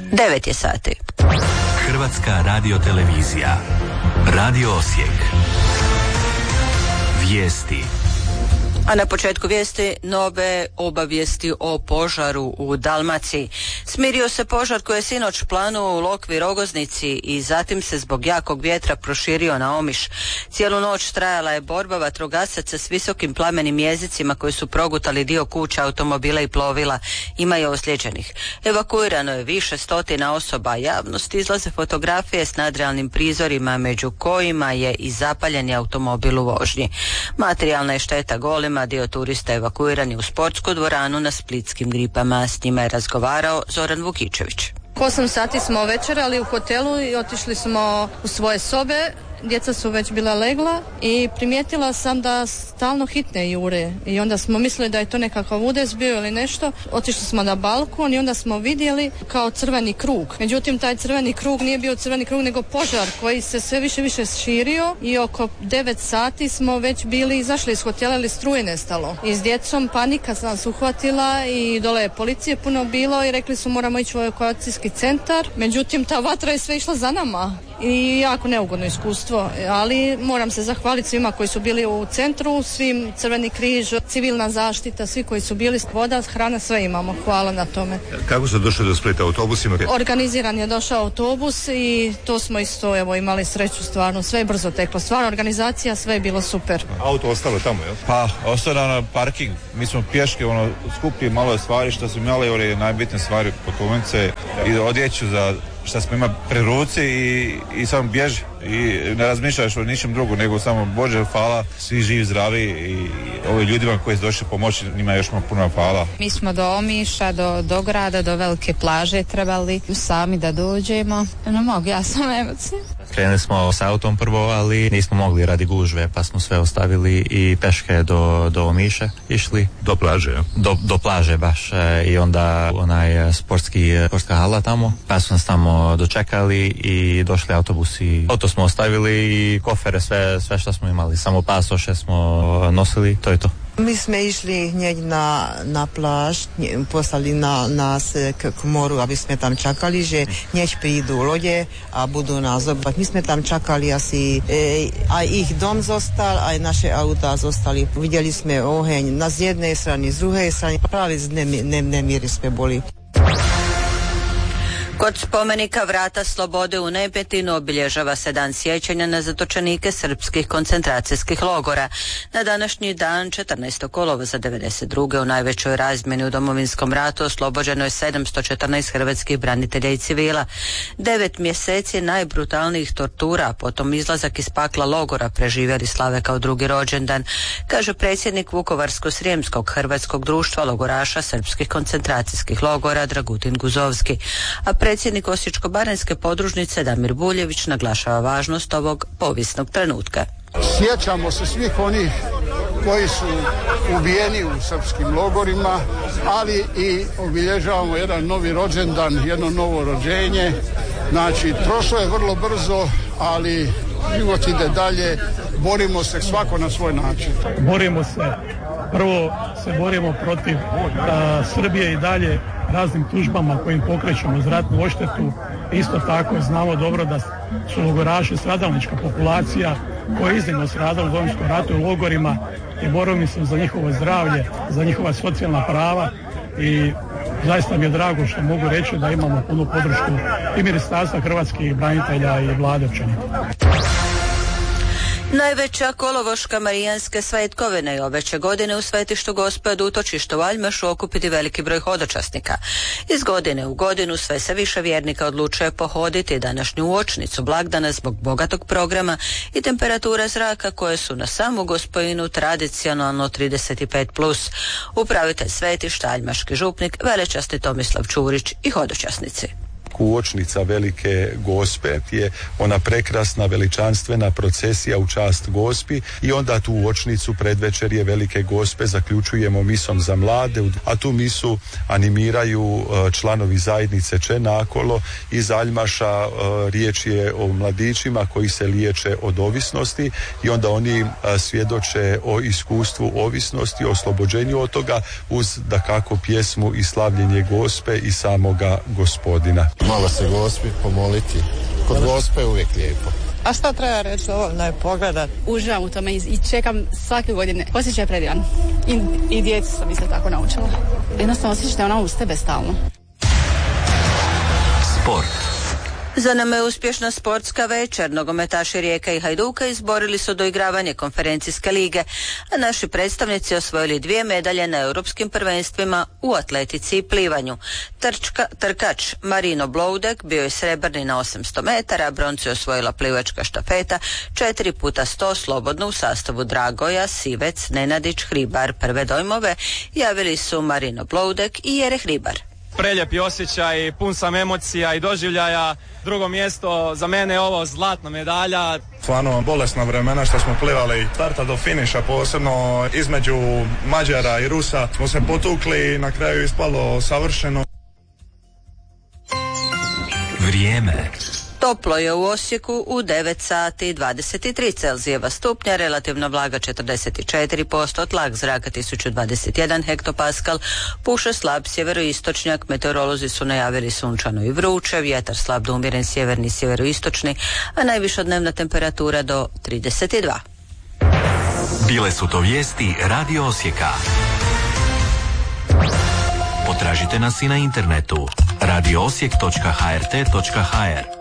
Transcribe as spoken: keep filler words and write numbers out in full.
devet je sati. Hrvatska radiotelevizija. Radio Osijek. Vijesti. A na početku vijesti nove obavijesti o požaru u Dalmaciji. Smirio se požar koji je sinoć planuo u Lokvi Rogoznici i zatim se zbog jakog vjetra proširio na Omiš. Cijelu noć trajala je borba vatrogasaca s visokim plamenim jezicima koji su progutali dio kuća, automobila i plovila. Ima je ozlijeđenih. Evakuirano je više stotina osoba. Javnost izlaze fotografije s nadrealnim prizorima, među kojima je i zapaljeni automobil u vožnji. Materijalna je šteta golema, dio turista evakuiran je u sportsku dvoranu na Splitskim Gripama. S njima je razgovarao Zoran Vukičević. Osam sati smo večerali u hotelu i otišli smo u svoje sobe. Djeca su već bila legla i primijetila sam da stalno hitne jure i onda smo mislili da je to nekakav udes bio ili nešto. Otišli smo na balkon i onda smo vidjeli kao crveni krug. Međutim, taj crveni krug nije bio crveni krug nego požar koji se sve više više širio i oko devet sati smo već bili izašli iz hotela ili struje nestalo. I s djecom panika nas uhvatila i dole je policije puno bilo i rekli su moramo ići u evakuacijski centar. Međutim, ta vatra je sve išla za nama i jako neugodno iskustvo, ali moram se zahvaliti svima koji su bili u centru, svim Crveni križ, civilna zaštita, svi koji su bili, voda, hrana, sve imamo, hvala na tome. Kako ste došli do Splita autobusima? Organiziran je došao autobus i to smo isto evo imali sreću, stvarno, sve je brzo teklo, stvarno organizacija, sve je bilo super. Auto ostalo tamo, jel? Pa, ostao na parking, mi smo pješke, ono, skupili malo stvari što smo imali, ove najbitnije stvari, putovnice i odjeću za šta smo imali pri ruci i, i samo bježi i ne razmišljaš o ničem drugu nego samo Bože hvala, svi živi, zdravi i, i ovi ljudima koji su došli pomoći, njima još malo puno hvala. Mi smo do Omiša, do, do grada, do velike plaže trebali sami da dođemo. Ne mogu, ja sam emocija. Krenuli smo s autom prvo, ali nismo mogli radi gužve, pa smo sve ostavili i peške do, do Omiša išli. Do plaže, ja? Do, do plaže baš e, i onda onaj sportski, sportska hala tamo, pa su nas tamo dočekali i došli autobusi. Auto smo ostavili i kofere, sve, sve što smo imali, samo pasoše smo nosili, to je to. Mi smo išli hneď na, na pláž, poslali na, nás k, k moru, aby sme tam čakali, že hneď prídu lode a budú nás zobrať. My sme tam čakali asi, e, aj ich dom zostal, aj naše autá zostali. Videli sme oheň na z jednej strany, z druhej strany, práve z nemíry sme boli. Kod spomenika Vrata slobode u Nepetinu obilježava se dan sjećanja na zatočenike srpskih koncentracijskih logora. Na današnji dan četrnaestog kolovoza devedeset druge u najvećoj razmjeni u Domovinskom ratu oslobođeno je sedamsto četrnaest hrvatskih branitelja i civila. Devet mjeseci najbrutalnijih tortura, a potom izlazak iz pakla logora preživjeli slave kao drugi rođendan, kaže predsjednik Vukovarsko-srijemskog hrvatskog društva logoraša srpskih koncentracijskih logora Dragutin Guzovski. A predsjednik Osječko-baranjske podružnice Damir Buljević naglašava važnost ovog povijesnog trenutka. Sjećamo se svih onih koji su ubijeni u srpskim logorima, ali i obilježavamo jedan novi rođendan, jedno novo rođenje. Znači, prošlo je vrlo brzo, ali život ide dalje, borimo se svako na svoj način. Borimo se, prvo se borimo protiv a, Srbije i dalje raznim tužbama kojim pokrećemo za ratnu odštetu. Isto tako znamo dobro da su logoraši stradalnička populacija koja je iznimno stradala u Domovinskom ratu u logorima i borimo se za njihovo zdravlje, za njihova socijalna prava i zaista mi je drago što mogu reći da imamo punu podršku i Ministarstva hrvatskih branitelja i vlade općenito. Najveća kolovoška marijanske svetkovine i ove će godine u svetištu Gospe od utočišta u Aljmešu okupiti veliki broj hodočasnika. Iz godine u godinu sve se više vjernika odlučuje pohoditi današnju uočnicu blagdana zbog bogatog programa i temperatura zraka koje su na samu Gospojinu tradicionalno trideset pet plus. Upravitelj svetišta, aljmaški župnik, velečasni Tomislav Čurić i hodočasnici. Uočnica Velike Gospe je ona prekrasna veličanstvena procesija u čast Gospi i onda tu uočnicu predvečerje Velike Gospe zaključujemo misom za mlade, a tu misu animiraju članovi zajednice Čenakolo iz Aljmaša. Riječ je o mladićima koji se liječe od ovisnosti i onda oni svjedoče o iskustvu ovisnosti, o oslobođenju od toga uz dakako pjesmu i slavljenje Gospe i samoga Gospodina. malo se Gospi pomoliti. Kod Gospe je uvijek lijepo. A šta treba reći ovo, ne pogledat? Uživam u tome i čekam svake godine. Osjećaj je predivan. I, i djecu sam isto tako naučila. Jednostavno osjećaj da je ona uz tebe stalno. Sport. Za nama je uspješna sportska večer. Nogometaši Rijeka i Hajduka izborili su doigravanje konferencijske lige, a naši predstavnici osvojili dvije medalje na europskim prvenstvima u atletici i plivanju. Trčka, trkač Marino Bloudek bio je srebrni na osamsto metara, broncu je osvojila plivačka štafeta, četiri puta sto slobodno u sastavu Dragoja, Sivec, Nenadić, Hribar. Prve dojmove javili su Marino Bloudek i Jere Hribar. Preljepi osjećaj, pun sam emocija i doživljaja. Drugo mjesto za mene je ovo zlatna medalja. Stvarno bolesna vremena što smo plivali starta do finiša, posebno između Mađara i Rusa. Smo se potukli i na kraju ispalo savršeno. Vrijeme. Toplo je u Osijeku u devet sati i dvadeset tri Celzijeva stupnja, relativna vlaga četrdeset četiri posto, tlak zraka tisuću dvadeset jedan hektopaskal, puše slab sjeveroistočnjak, meteorolozi su najavili sunčano i vruće, vjetar slab do umjeren sjeverni sjeveroistočni, a najviša dnevna temperatura do trideset dva. Bile su to vijesti Radio Osijeka. Potražite nas i na internetu radio osijek točka h r t točka h r.